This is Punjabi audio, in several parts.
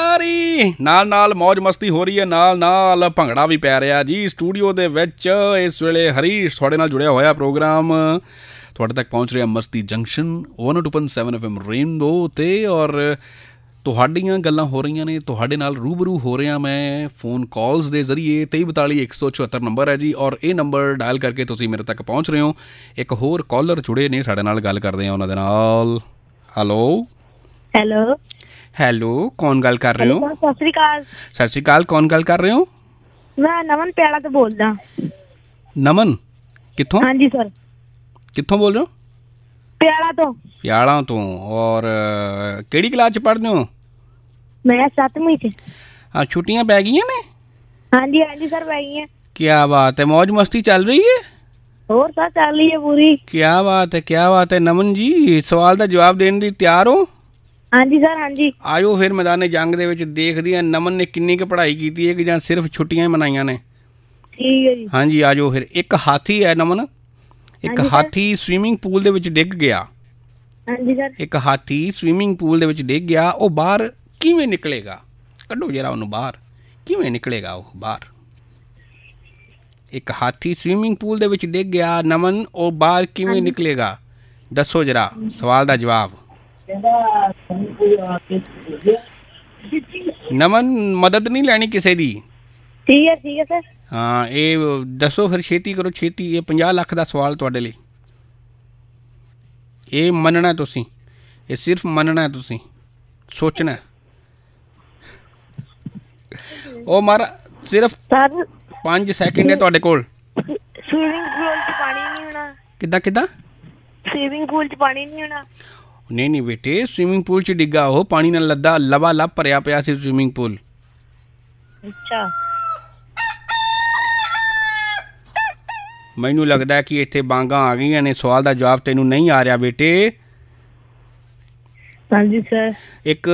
ਤਿਆਰੀ ਨਾਲ ਮौज ਮਸਤੀ ਹੋ ਰਹੀ ਹੈ, ਨਾਲ ਭੰਗੜਾ ਵੀ ਪੈ ਰਿਹਾ ਜੀ ਸਟੂਡੀਓ ਦੇ ਵਿੱਚ। ਇਸ ਵੇਲੇ ਹਰੀਸ਼ ਤੁਹਾਡੇ ਨਾਲ ਜੁੜਿਆ ਹੋਇਆ ਪ੍ਰੋਗਰਾਮ ਤੁਹਾਡੇ ਤੱਕ ਪਹੁੰਚ ਰਿਹਾ ਮਸਤੀ ਜੰਕਸ਼ਨ 102.7 FM ਰੇਨਬੋ 'ਤੇ, ਔਰ ਤੁਹਾਡੀਆਂ ਗੱਲਾਂ ਹੋ ਰਹੀਆਂ ਨੇ, ਤੁਹਾਡੇ ਨਾਲ ਰੂਬਰੂ ਹੋ ਰਿਹਾ ਮੈਂ ਫੋਨ ਕਾਲਸ ਦੇ ਜ਼ਰੀਏ। 2342 174 ਨੰਬਰ ਹੈ ਜੀ, ਔਰ ਇਹ ਨੰਬਰ ਡਾਇਲ ਕਰਕੇ ਤੁਸੀਂ ਮੇਰੇ ਤੱਕ ਪਹੁੰਚ ਰਹੇ ਹੋ। ਇੱਕ ਹੋਰ ਕਾਲਰ ਜੁੜੇ ਨੇ ਸਾਡੇ ਨਾਲ, ਗੱਲ ਕਰਦੇ ਹਾਂ ਉਹਨਾਂ ਦੇ ਨਾਲ। ਹੈਲੋ ਕੌਣ ਗੱਲ ਕਰ ਰਹੇ ਹੋ? ਸਤਿ ਸ਼੍ਰੀ ਅਕਾਲ, ਕੌਣ ਗੱਲ ਕਰ ਰਹੇ ਹੋ? ਮੈਂ ਨਮਨ ਪਿਆਲਾ ਤੋਂ ਬੋਲਦਾ। ਨਮਨ ਕਿੱਥੋਂ? ਹਾਂਜੀ ਸਰ। ਕਿੱਥੋਂ ਬੋਲ ਰਹੇ ਹੋ? ਪਿਆਲਾ ਤੋਂ। ਔਰ ਕਿਹੜੀ ਕਲਾਸ 'ਚ ਪੜ੍ਹਦੇ ਹੋ? ਮੈਂ 7ਵੀਂ 'ਚ। ਛੁੱਟੀਆਂ ਪੈ ਗਈਆਂ ਨੇ? ਹਾਂਜੀ ਸਰ ਪੈ ਗਈਆਂ। ਕਿਆ ਬਾਤ ਹੈ, ਮौज ਮਸਤੀ ਚੱਲ ਰਹੀ ਹੈ? ਹੋਰ ਸਰ ਚੱਲ ਰਹੀ ਹੈ ਪੂਰੀ। ਕਿਆ ਬਾਤ ਹੈ। ਨਮਨ ਜੀ ਸਵਾਲ ਦਾ ਜਵਾਬ ਦੇਣ ਲਈ ਤਿਆਰ ਹੋ? ਹਾਂਜੀ ਸਰ ਹਾਂਜੀ। ਆਜੋ ਫਿਰ ਮੈਦਾਨੇ ਜੰਗ ਦੇ ਵਿੱਚ ਦੇਖਦੇ ਹਾਂ ਨਮਨ ਨੇ ਕਿੰਨੀ ਕੁ ਪੜ੍ਹਾਈ ਕੀਤੀ ਹੈ ਕਿ ਜਾਂ ਸਿਰਫ ਛੁੱਟੀਆਂ ਹੀ ਮਨਾਈਆਂ ਨੇ। ਠੀਕ ਹੈ ਜੀ। ਹਾਂਜੀ ਆਜੋ ਫਿਰ। ਇੱਕ ਹਾਥੀ ਹੈ ਨਮਨ, ਇੱਕ ਹਾਥੀ ਸਵੀਮਿੰਗ ਪੂਲ ਦੇ ਵਿੱਚ ਡਿੱਗ ਗਿਆ। ਹਾਂਜੀ ਸਰ। ਇੱਕ ਹਾਥੀ ਸਵੀਮਿੰਗ ਪੂਲ ਦੇ ਵਿੱਚ ਡਿੱਗ ਗਿਆ, ਉਹ ਬਾਹਰ ਕਿਵੇਂ ਨਿਕਲੇਗਾ? ਕੱਢੋ ਜਰਾ ਉਹਨੂੰ ਬਾਹਰ, ਕਿਵੇਂ ਨਿਕਲੇਗਾ ਉਹ ਬਾਹਰ? ਇੱਕ ਹਾਥੀ ਸਵੀਮਿੰਗ ਪੂਲ ਦੇ ਵਿੱਚ ਡਿੱਗ ਗਿਆ ਨਮਨ, ਉਹ ਬਾਹਰ ਕਿਵੇਂ ਨਿਕਲੇਗਾ? ਦੱਸੋ ਜਰਾ ਸਵਾਲ ਦਾ ਜਵਾਬ। ਨਮਨ ਮਦਦ ਨਹੀਂ ਲੈਣੀ ਕਿਸੇ ਦੀ। ਠੀਕ ਹੈ ਸਰ। ਹਾਂ ਇਹ ਦੱਸੋ ਫਿਰ, ਛੇਤੀ ਕਰੋ ਛੇਤੀ। ਇਹ 50 ਲੱਖ ਦਾ ਸਵਾਲ ਤੁਹਾਡੇ ਲਈ। ਇਹ ਮੰਨਣਾ ਤੁਸੀਂ, ਇਹ ਸਿਰਫ ਮੰਨਣਾ ਤੁਸੀਂ, ਸੋਚਣਾ। ਉਹ ਮਾਰਾ ਸਿਰਫ 5 ਸੈਕਿੰਡ ਹੈ ਤੁਹਾਡੇ ਕੋਲ। ਸਵੀਮਿੰਗ ਪੂਲ 'ਚ ਪਾਣੀ ਨਹੀਂ ਹੋਣਾ। ਕਿੱਦਾਂ? ਸਵੀਮਿੰਗ ਪੂਲ 'ਚ ਪਾਣੀ ਨਹੀਂ ਹੋਣਾ। ਨਹੀਂ ਬੇਟੇ, ਸਵੀਮਿੰਗ ਪੂਲ 'ਚ ਡਿੱਗਾ ਉਹ, ਪਾਣੀ ਨਾਲ ਲੱਦਾ ਲਵਾ ਲੱਭ ਭਰਿਆ ਪਿਆ ਸੀ ਸਵੀਮਿੰਗ ਪੂਲ। ਅੱਛਾ। ਮੈਨੂੰ ਲੱਗਦਾ ਕਿ ਇੱਥੇ ਬਾਂਗਾਂ ਆ ਗਈਆਂ ਨੇ, ਸਵਾਲ ਦਾ ਜਵਾਬ ਤੈਨੂੰ ਨਹੀਂ ਆ ਰਿਹਾ ਬੇਟੇ। ਹਾਂਜੀ ਸਰ। ਇੱਕ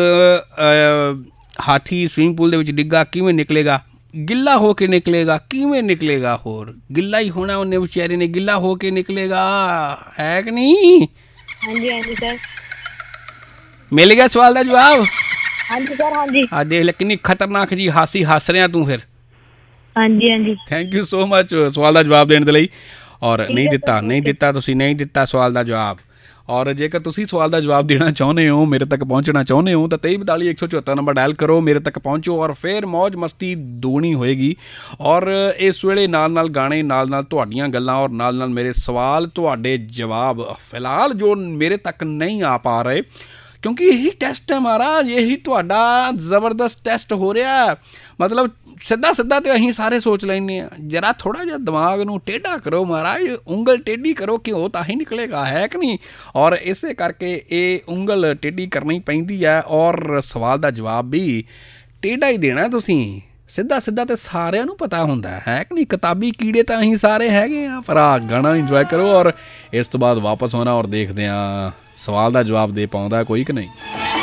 ਹਾਥੀ ਸਵੀਮਿੰਗ ਪੂਲ ਦੇ ਵਿੱਚ ਡਿੱਗਾ, ਕਿਵੇਂ ਨਿਕਲੇਗਾ? ਗਿੱਲਾ ਹੋ ਕੇ ਨਿਕਲੇਗਾ। ਕਿਵੇਂ ਨਿਕਲੇਗਾ? ਹੋਰ ਗਿੱਲਾ ਹੀ ਹੋਣਾ ਉਹਨੇ, ਵਿਚਾਰੇ ਨੇ ਗਿੱਲਾ ਹੋ ਕੇ ਨਿਕਲੇਗਾ, ਹੈ ਕਿ ਨਹੀਂ? ਹਾਂਜੀ ਸਰ। ਮਿਲ ਗਿਆ ਸਵਾਲ ਦਾ ਜਵਾਬ? ਹਾਂਜੀ ਸਰ ਹਾਂਜੀ। ਆ ਦੇਖ ਲੈ ਕਿੰਨੀ ਖਤਰਨਾਕ ਜੀ ਹਾਸੀ ਹੱਸ ਰਿਹਾ ਤੂੰ ਫਿਰ। ਹਾਂਜੀ। ਥੈਂਕ ਯੂ ਸੋ ਮਚ ਸਵਾਲ ਦਾ ਜਵਾਬ ਦੇਣ ਦੇ ਲਈ। ਔਰ ਨਹੀਂ ਦਿੱਤਾ ਤੁਸੀਂ, ਨਹੀਂ ਦਿੱਤਾ ਸਵਾਲ ਦਾ ਜਵਾਬ। ਔਰ ਜੇਕਰ ਤੁਸੀਂ ਸਵਾਲ ਦਾ ਜਵਾਬ ਦੇਣਾ ਚਾਹੁੰਦੇ ਹੋ, ਮੇਰੇ ਤੱਕ ਪਹੁੰਚਣਾ ਚਾਹੁੰਦੇ ਹੋ, ਤਾਂ 2342 174 ਨੰਬਰ ਡਾਇਲ ਕਰੋ, ਮੇਰੇ ਤੱਕ ਪਹੁੰਚੋ, ਔਰ ਫਿਰ ਮौज ਮਸਤੀ ਦੁਗਣੀ ਹੋਏਗੀ। ਔਰ ਇਸ ਵੇਲੇ ਨਾਲ ਗਾਣੇ, ਨਾਲ ਤੁਹਾਡੀਆਂ ਗੱਲਾਂ, ਔਰ ਨਾਲ ਮੇਰੇ ਸਵਾਲ, ਤੁਹਾਡੇ ਜਵਾਬ ਫਿਲਹਾਲ ਜੋ ਮੇਰੇ ਤੱਕ ਨਹੀਂ ਆ ਪਾ ਰਹੇ, ਕਿਉਂਕਿ ਇਹੀ ਟੈਸਟ ਹੈ ਮਹਾਰਾਜ, ਇਹੀ ਤੁਹਾਡਾ ਜ਼ਬਰਦਸਤ ਟੈਸਟ ਹੋ ਰਿਹਾ। ਮਤਲਬ ਸਿੱਧਾ ਤੇ ਅਸੀਂ ਸਾਰੇ ਸੋਚ ਲੈਂਦੇ ਹਾਂ, ਜਰਾ ਥੋੜ੍ਹਾ ਜਿਹਾ ਦਿਮਾਗ ਨੂੰ ਟੇਢਾ ਕਰੋ ਮਹਾਰਾਜ, ਉਂਗਲ ਟੇਢੀ ਕਰੋ ਕਿ ਉਹ ਤਾਂ ਹੀ ਨਿਕਲੇਗਾ, ਹੈ ਕਿ ਨਹੀਂ? ਔਰ ਇਸੇ ਕਰਕੇ ਇਹ ਉਂਗਲ ਟੇਢੀ ਕਰਨੀ ਪੈਂਦੀ ਹੈ, ਔਰ ਸਵਾਲ ਦਾ ਜਵਾਬ ਵੀ ਟੇਢਾ ਹੀ ਦੇਣਾ ਤੁਸੀਂ। ਸਿੱਧਾ ਤੇ ਸਾਰਿਆਂ ਨੂੰ ਪਤਾ ਹੁੰਦਾ, ਹੈ ਕਿ ਨਹੀਂ? ਕਿਤਾਬੀ ਕੀੜੇ ਤਾਂ ਅਸੀਂ ਸਾਰੇ ਹੈਗੇ ਹਾਂ। ਪਰ ਆਹ ਗਾਣਾ ਇੰਜੋਏ ਕਰੋ, ਔਰ ਇਸ ਤੋਂ ਬਾਅਦ ਵਾਪਸ ਆਉਣਾ, ਔਰ ਦੇਖਦੇ ਹਾਂ ਸਵਾਲ ਦਾ ਜਵਾਬ ਦੇ ਪਾਉਂਦਾ ਕੋਈ ਕਿ ਨਹੀਂ।